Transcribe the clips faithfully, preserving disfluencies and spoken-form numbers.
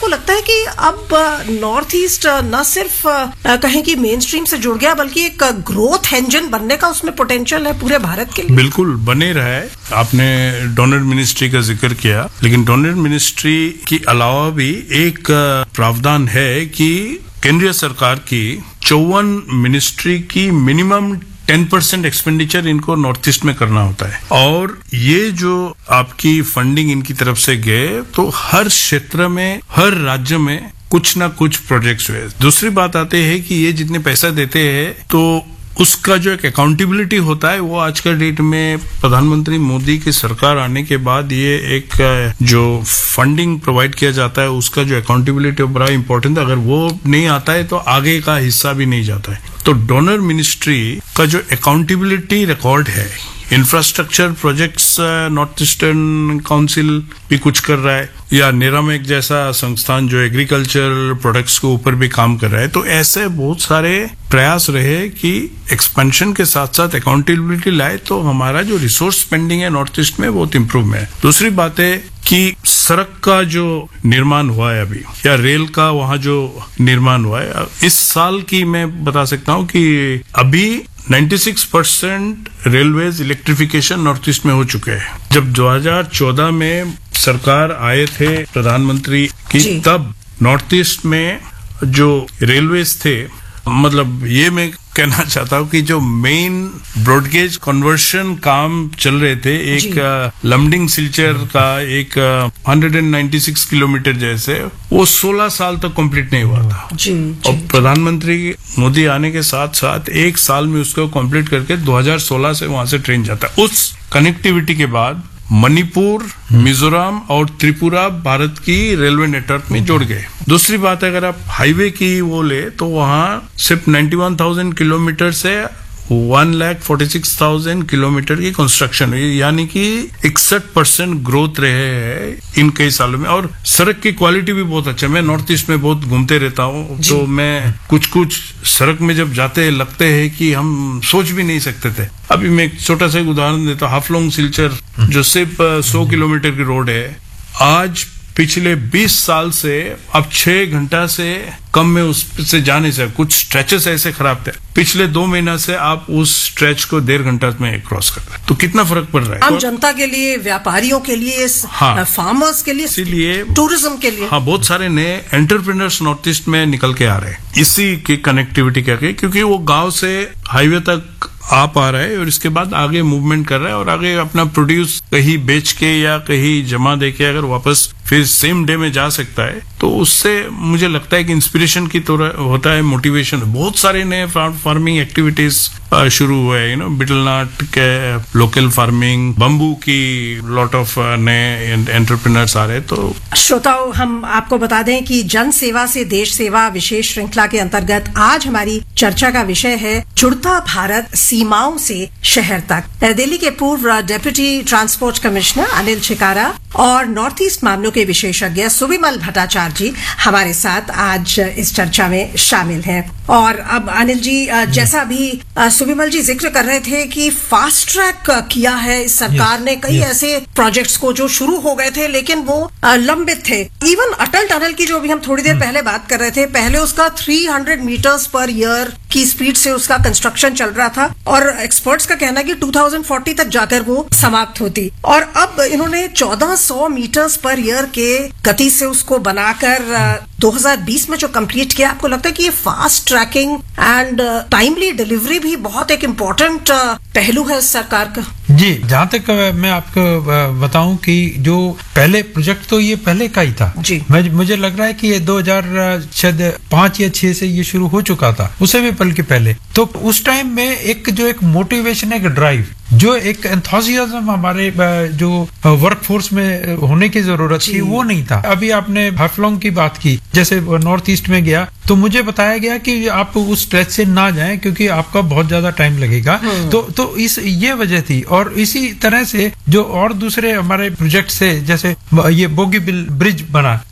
आपको लगता है कि अब नॉर्थ ईस्ट न सिर्फ कहें कि मेन स्ट्रीम से जुड़ गया बल्कि एक ग्रोथ इंजन बनने का उसमें पोटेंशियल है पूरे भारत के लिए? बिल्कुल बने रहा है। आपने डोनर मिनिस्ट्री का जिक्र किया, लेकिन डोनर मिनिस्ट्री के अलावा भी एक प्रावधान है कि केंद्रीय सरकार की चौवन मिनिस्ट्री की मिनिमम टेन परसेंट एक्सपेंडिचर इनको नॉर्थ ईस्ट में करना होता है। और ये जो आपकी फंडिंग इनकी तरफ से गए तो हर क्षेत्र में, हर राज्य में कुछ ना कुछ प्रोजेक्ट्स हुए। दूसरी बात आती है कि ये जितने पैसा देते हैं तो उसका जो एक अकाउंटेबिलिटी होता है वो आज का डेट में प्रधानमंत्री मोदी की सरकार आने के बाद ये एक जो फंडिंग प्रोवाइड किया जाता है उसका जो अकाउंटेबिलिटी बड़ा इंपॉर्टेंट है। अगर वो नहीं आता है तो आगे का हिस्सा भी नहीं जाता है। तो डोनर मिनिस्ट्री का जो अकाउंटेबिलिटी रिकॉर्ड है, infrastructure projects north eastern council भी कुछ कर रहा है, या नेरामेक जैसा संस्थान जो एग्रीकल्चर प्रोडक्ट्स के ऊपर भी काम कर रहा है। तो ऐसे बहुत सारे प्रयास रहे कि एक्सपेंशन के साथ साथ अकाउंटेबिलिटी लाए तो हमारा जो रिसोर्स स्पेंडिंग है नॉर्थ ईस्ट में बहुत इंप्रूव है। दूसरी बात है कि सड़क का जो निर्माण हुआ है अभी, या रेल का वहां जो निर्माण हुआ है, इस साल की मैं बता सकता हूं कि अभी छियानवे percent railways electrification north east में हो चुके हैं। जब दो हज़ार चौदह में सरकार आए थे प्रधानमंत्री की, तब नॉर्थ ईस्ट में जो रेलवेज थे, मतलब ये मैं कहना चाहता हूँ कि जो मेन ब्रॉडगेज कन्वर्शन काम चल रहे थे, एक लमडिंग सिलचर का एक एक सौ छियानवे किलोमीटर जैसे, वो सोलह साल तक कंप्लीट नहीं हुआ था। जी, जी, और प्रधानमंत्री मोदी आने के साथ साथ एक साल में उसको कंप्लीट करके दो हज़ार सोलह से वहां से ट्रेन जाता है। उस कनेक्टिविटी के बाद मणिपुर, मिजोरम और त्रिपुरा भारत की रेलवे नेटवर्क में जुड़ गए। दूसरी बात, अगर आप हाईवे की वो ले तो वहां सिर्फ इक्यानवे हज़ार किलोमीटर से एक लाख छियालीस हज़ार किलोमीटर की कंस्ट्रक्शन हुई, यानी कि इकसठ परसेंट ग्रोथ रहे हैं इन कई सालों में। और सड़क की क्वालिटी भी बहुत अच्छा है। मैं नॉर्थ ईस्ट में बहुत घूमते रहता हूँ, तो मैं कुछ कुछ सड़क में जब जाते हैं लगते हैं कि हम सोच भी नहीं सकते थे। अभी मैं एक छोटा सा उदाहरण देता हूँ, हाफलोंग सिलचर जो सिर्फ सौ किलोमीटर की रोड है, आज पिछले बीस साल से अब छह घंटा से कम में उस से जाने से, कुछ स्ट्रेचेस ऐसे खराब थे, पिछले दो महीना से आप उस स्ट्रेच को डेढ़ घंटा में क्रॉस कर रहे हैं। तो कितना फर्क पड़ रहा है आम जनता के लिए, व्यापारियों के लिए, हाँ, फार्मर्स के लिए, इसीलिए टूरिज्म के लिए। हाँ, बहुत सारे नए एंटरप्रेन्योर्स नॉर्थ ईस्ट में निकल के आ रहे हैं इसी की कनेक्टिविटी करके, क्योंकि वो गांव से हाईवे तक आ पा रहा है और इसके बाद आगे मूवमेंट कर रहा है और आगे अपना प्रोड्यूस कहीं बेच के या कहीं जमा दे के अगर वापस फिर सेम डे में जा सकता है, तो उससे मुझे लगता है कि इंस्पिरेशन की तरह होता है, मोटिवेशन। बहुत सारे नए फार्मिंग एक्टिविटीज शुरू हुए हैं, यू नो, बिटलनाट के लोकल फार्मिंग, बम्बू की लॉट ऑफ नए एंटरप्रेन्योर्स आ रहे हैं। तो श्रोताओं, हम आपको बता दें कि जन सेवा से देश सेवा विशेष श्रृंखला के अंतर्गत आज हमारी चर्चा का विषय है जुड़ता भारत सीमाओं से शहर तक। दिल्ली के पूर्व deputy transport commissioner Anil Chhikara और नॉर्थ ईस्ट मामलों के विशेषज्ञ सुविमल भट्टाचार्य जी हमारे साथ आज इस चर्चा में शामिल हैं। और अब अनिल जी, जैसा भी सुविमल जी जिक्र कर रहे थे कि फास्ट ट्रैक किया है इस सरकार ने, कई ऐसे प्रोजेक्ट्स को जो शुरू हो गए थे लेकिन वो लंबित थे। इवन अटल टनल की जो अभी हम थोड़ी देर पहले बात कर रहे थे, पहले उसका तीन सौ मीटर्स पर ईयर की स्पीड से उसका कंस्ट्रक्शन चल रहा था और एक्सपर्ट्स का कहना है कि दो हज़ार चालीस तक जाकर वो समाप्त होती, और अब इन्होंने चौदह सौ मीटर्स पर ईयर के गति से उसको बनाकर दो हज़ार बीस में जो कंप्लीट किया। आपको लगता है कि ये fast trekking and timely delivery भी बहुत एक इम्पोर्टेंट पहलू है सरकार का? जी, जहाँ तक मैं आपको बताऊं कि जो पहले प्रोजेक्ट तो ये पहले का ही था जी। मुझे लग रहा है कि ये दो हज़ार शायद पांच या छह से ये शुरू हो चुका था, उससे भी बल्कि पहले। तो उस टाइम में एक जो एक मोटिवेशन, एक ड्राइव, जो एक एंथुसियाज्म हमारे जो वर्कफोर्स में होने की जरूरत थी वो नहीं था। अभी आपने हाफलोंग की बात की, जैसे नॉर्थ ईस्ट में गया तो मुझे बताया गया कि आप उस स्ट्रेच से ना जाएं क्योंकि आपका बहुत ज्यादा टाइम लगेगा। तो तो इस ये वजह थी। और इसी तरह से जो और दूसरे हमारे प्रोजेक्ट से, जैसे ये बोगीबिल ब्रिज बना,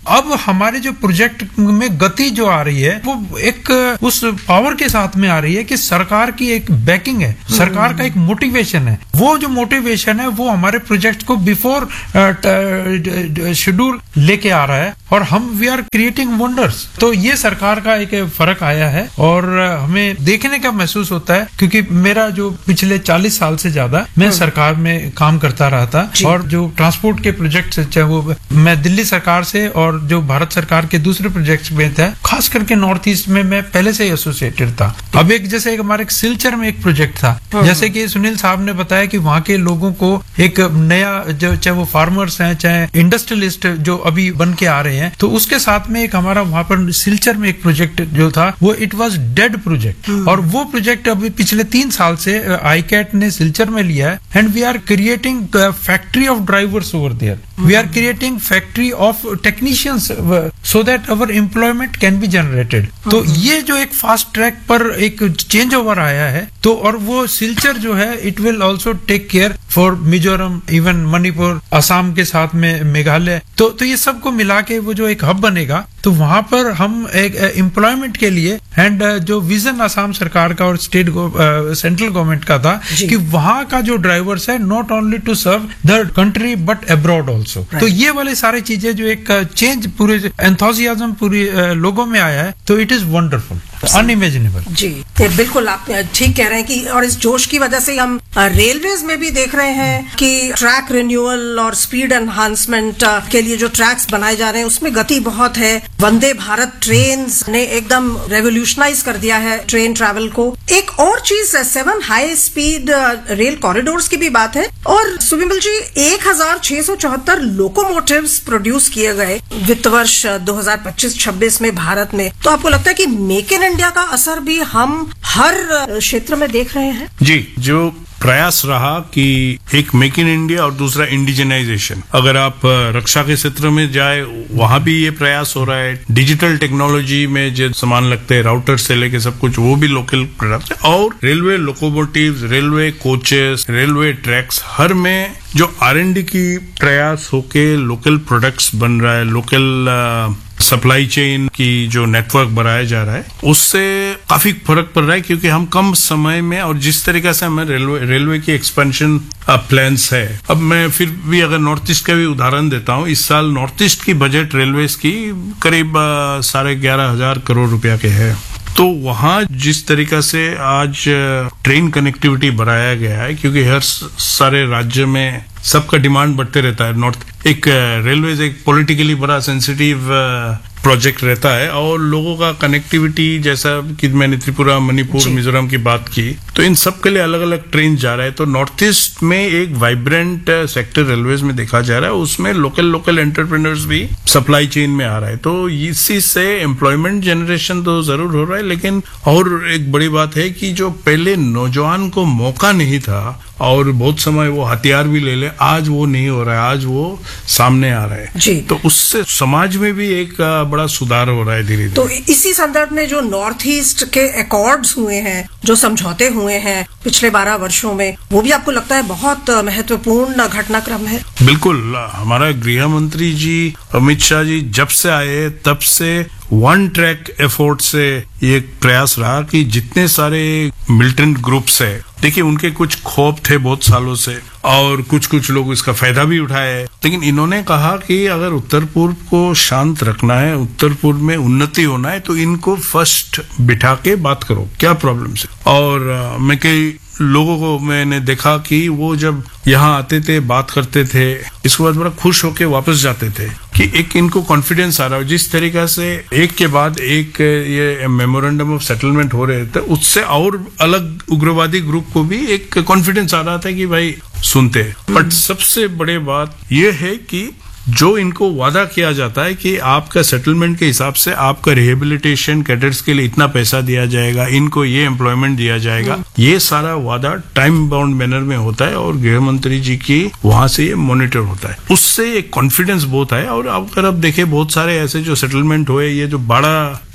अब हमारे जो प्रोजेक्ट में गति जो आ रही है वो एक उस पावर के साथ में आ रही है कि सरकार की एक बैकिंग है, सरकार का एक मोटिवेशन है। वो जो मोटिवेशन है वो हमारे प्रोजेक्ट को बिफोर शेड्यूल लेके आ रहा है और हम वी आर क्रिएटिंग वंडर्स। तो ये सरकार का एक फर्क आया है और हमें देखने का महसूस होता है, क्योंकि मेरा जो पिछले चालीस साल से ज्यादा मैं सरकार में काम करता रहा था और जो ट्रांसपोर्ट के प्रोजेक्ट चाहे वो मैं दिल्ली सरकार से और जो भारत सरकार के दूसरे प्रोजेक्ट्स में था, खास करके नॉर्थ ईस्ट में मैं पहले से ही एसोसिएटेड था। अब एक जैसे एक हमारे सिलचर में एक प्रोजेक्ट था, जैसे कि सुनील साहब ने बताया कि वहाँ के लोगों को एक नया जो चाहे वो फार्मर्स हैं चाहे इंडस्ट्रियलिस्ट जो अभी बन के आ रहे हैं, तो उसके साथ में एक हमारा वहाँ पर सिलचर में एक प्रोजेक्ट जो था वो इट वाज डेड प्रोजेक्ट और वो प्रोजेक्ट अभी पिछले तीन साल से आईकैट ने सिलचर में लिया है and we are creating factory of drivers over there, we are creating factory of technicians so that our employment can be generated. तो ये जो एक फास्ट ट्रैक पर एक चेंज ओवर आया है, तो और वो सिलचर जो है it will also take care for Mizoram, even Manipur, Assam के साथ में मेघालय। तो तो ये सबको मिला के वो जो एक हब बनेगा, तो वहां पर हम एक एम्प्लॉयमेंट के लिए एंड जो विजन असम सरकार का और स्टेट सेंट्रल गवर्नमेंट का था कि वहां का जो ड्राइवर्स है not only to serve the country but abroad also. तो ये वाली सारी चीजें जो एक चेंज पूरे एंथुसियाज्म पूरे लोगों में आया है, तो इट इज वंडरफुल, अनइमेजिनेबल। जी बिल्कुल आप ठीक कह रहे हैं कि और इस जोश की वजह से हम रेलवेज में भी देख रहे हैं कि ट्रैक रिन्यूअल और स्पीड एनहांसमेंट के लिए जो ट्रैक्स बनाए जा रहे हैं उसमें गति बहुत है। वंदे भारत ट्रेन ने एकदम रेवोल्यूशनाइज कर दिया है ट्रेन ट्रैवल को। एक और चीज seven high speed rail corridors की भी बात है और सुबिमल जी एक हजार छह सौ चौहत्तर लोकोमोटिव्स प्रोड्यूस किए गए वित्त वर्ष दो हजार पच्चीस छब्बीस में भारत में। तो आपको लगता है कि मेक इन इंडिया का असर भी हम हर क्षेत्र में देख रहे हैं? जी, जो प्रयास रहा कि एक मेक इन इंडिया और दूसरा इंडिजनाइजेशन, अगर आप रक्षा के क्षेत्र में जाए वहां भी ये प्रयास हो रहा है। डिजिटल टेक्नोलॉजी में जो सामान लगते हैं राउटर से लेके सब कुछ वो भी लोकल प्रोडक्ट है और railway locomotives, railway coaches, railway tracks, हर में जो आर एंड डी की प्रयास होके लोकल प्रोडक्ट्स बन रहा है, लोकल सप्लाई चेन की जो नेटवर्क बनाया जा रहा है उससे काफी फर्क पड़ रहा है, क्योंकि हम कम समय में और जिस तरीके से हमें रेलवे रेलवे की एक्सपेंशन प्लान्स है। अब मैं फिर भी अगर नॉर्थ ईस्ट का भी उदाहरण देता हूँ, इस साल नॉर्थ ईस्ट की बजट रेलवेज की करीब साढ़े ग्यारह हजार करोड़ रुपया के है। तो वहां जिस तरीका से आज ट्रेन कनेक्टिविटी बढ़ाया गया है, क्योंकि हर सारे राज्य में सबका डिमांड बढ़ते रहता है। नॉर्थ एक रेलवेज एक पॉलिटिकली बड़ा सेंसिटिव प्रोजेक्ट रहता है और लोगों का कनेक्टिविटी, जैसा कि मैंने त्रिपुरा, मणिपुर, मिजोरम की बात की, तो इन सब के लिए अलग अलग ट्रेन जा रहा है। तो नॉर्थ ईस्ट में एक वाइब्रेंट सेक्टर रेलवेज में देखा जा रहा है, उसमें लोकल लोकल एंटरप्रेन्योर्स भी सप्लाई चेन में आ रहा है। तो इसी से एम्प्लॉयमेंट जनरेशन तो जरूर हो रहा है, लेकिन और एक बड़ी बात है कि जो पहले नौजवान को मौका नहीं था और बहुत समय वो हथियार भी ले ले, आज वो नहीं हो रहा है, आज वो सामने आ रहा है जी। तो उससे समाज में भी एक बड़ा सुधार हो रहा है धीरे धीरे। तो इसी संदर्भ में जो नॉर्थ ईस्ट के अकॉर्ड्स हुए हैं, जो समझौते हुए हैं पिछले बारह वर्षों में, वो भी आपको लगता है बहुत महत्वपूर्ण घटनाक्रम है? बिल्कुल, हमारा गृह मंत्री जी अमित शाह जी जब से आए तब से वन ट्रैक एफोर्ट से ये प्रयास रहा कि जितने सारे मिलिटेंट ग्रुप्स है, देखिए उनके कुछ खौफ थे बहुत सालों से और कुछ कुछ लोग इसका फायदा भी उठाए, लेकिन इन्होंने कहा कि अगर उत्तर पूर्व को शांत रखना है, उत्तर पूर्व में उन्नति होना है, तो इनको फर्स्ट बिठा के बात करो क्या प्रॉब्लम है। और आ, मैं कई लोगों को मैंने देखा कि वो जब यहाँ आते थे, बात करते थे, इसके बाद बड़ा खुश होके वापस जाते थे कि एक इनको कॉन्फिडेंस आ रहा है। जिस तरीका से एक के बाद एक ये मेमोरेंडम ऑफ सेटलमेंट हो रहे थे, उससे और अलग उग्रवादी ग्रुप को भी एक कॉन्फिडेंस आ रहा था कि भाई सुनते। बट सबसे बड़ी बात ये है कि जो इनको वादा किया जाता है कि आपका सेटलमेंट के हिसाब से आपका रिहेबिलिटेशन कैडेट्स के लिए इतना पैसा दिया जाएगा, इनको ये एम्प्लॉयमेंट दिया जाएगा, ये सारा वादा टाइम बाउंड मैनर में होता है और गृह मंत्री जी की वहां से ये मॉनिटर होता है। उससे एक कॉन्फिडेंस बहुत है। और अगर आप देखें बहुत सारे ऐसे जो सेटलमेंट हुए, ये जो बड़ा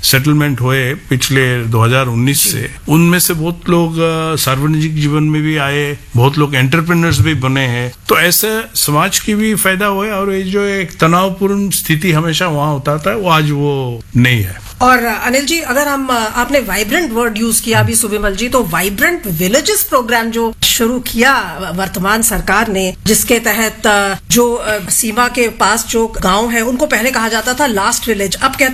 सेटलमेंट हुए पिछले दो हज़ार उन्नीस से, उनमें से बहुत लोग सार्वजनिक जीवन में भी आए, बहुत लोग एंटरप्रेन्योर्स भी बने हैं। तो ऐसे समाज की भी फायदा हुआ और ये जो एक तनावपूर्ण स्थिति हमेशा वहां होता था वो आज वो नहीं है। और अनिल जी, अगर हम आपने वाइब्रेंट वर्ड यूज किया अभी सुबिमल जी, तो वाइब्रेंट विलेजेस प्रोग्राम जो शुरू किया वर्तमान सरकार ने, जिसके तहत जो सीमा के पास जो गांव है उनको पहले कहा जाता था लास्ट विलेज, अब कहते